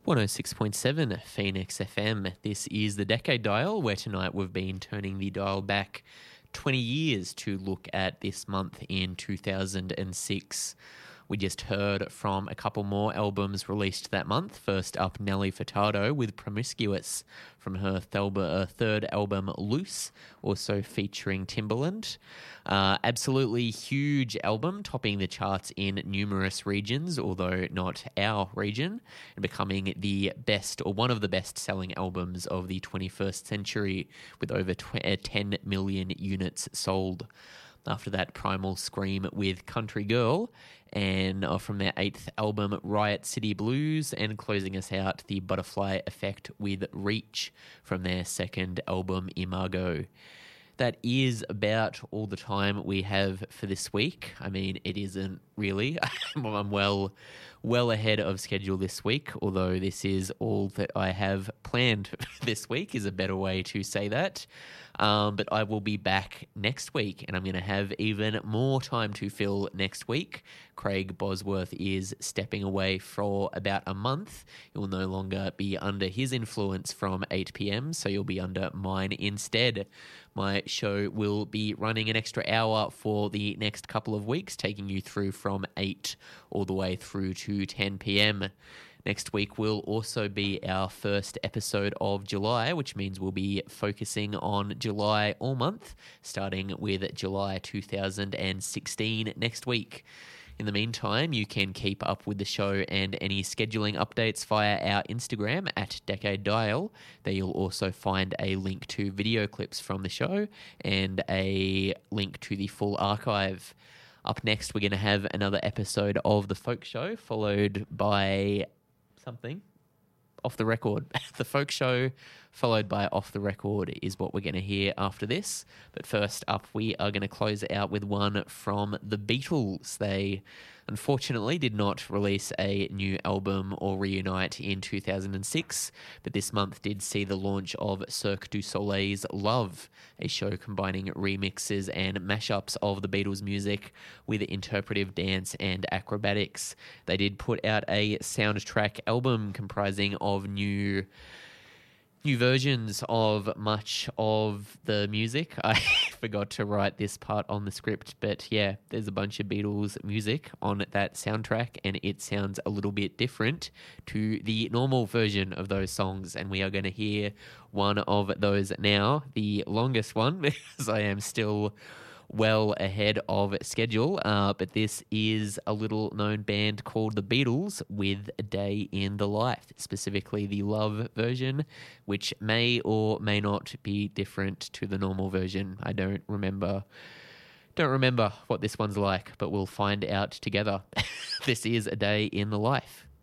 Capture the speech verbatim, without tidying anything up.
one oh six point seven Phoenix F M. This is the Decade Dial, where tonight we've been turning the dial back twenty years to look at this month in two thousand six. We just heard from a couple more albums released that month. First up, Nelly Furtado with Promiscuous from her Thelba, uh, third album, Loose, also featuring Timbaland. Uh, absolutely huge album, topping the charts in numerous regions, although not our region, and becoming the best or one of the best-selling albums of the twenty-first century with over ten million units sold. After that, Primal Scream with Country Girl, and uh, from their eighth album, Riot City Blues, and closing us out, The Butterfly Effect with Reach from their second album, Imago. That is about all the time we have for this week. I mean, it isn't really. I'm well, well ahead of schedule this week, although this is all that I have planned this week is a better way to say that. Um, but I will be back next week, and I'm going to have even more time to fill next week. Craig Bosworth is stepping away for about a month. He will no longer be under his influence from eight p.m, so you'll be under mine instead. My show will be running an extra hour for the next couple of weeks, taking you through from eight all the way through to ten p.m. Next week will also be our first episode of July, which means we'll be focusing on July all month, starting with July two thousand sixteen next week. In the meantime, you can keep up with the show and any scheduling updates via our Instagram at Decade Dial. There you'll also find a link to video clips from the show and a link to the full archive. Up next, we're going to have another episode of The Folk Show, followed by something off the record. The Folk Show followed by Off the Record is what we're going to hear after this. But first up, we are going to close out with one from the Beatles. They unfortunately did not release a new album or reunite in two thousand six, but this month did see the launch of Cirque du Soleil's Love, a show combining remixes and mashups of the Beatles music with interpretive dance and acrobatics. They did put out a soundtrack album comprising of new New versions of much of the music. I forgot to write this part on the script, but yeah, there's a bunch of Beatles music on that soundtrack, and it sounds a little bit different to the normal version of those songs, and we are going to hear one of those now, the longest one, because I am still well ahead of schedule, uh, but this is a little known band called The Beatles with A Day in the Life, specifically the Love version, which may or may not be different to the normal version. I don't remember don't remember what this one's like, but we'll find out together. This is A Day in the Life.